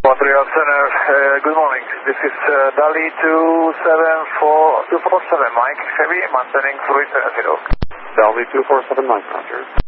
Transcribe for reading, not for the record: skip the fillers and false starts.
Montreal Center, good morning. This is Dali 247, Mike Heavy, maintaining 370. Dali 247, Mike, Roger.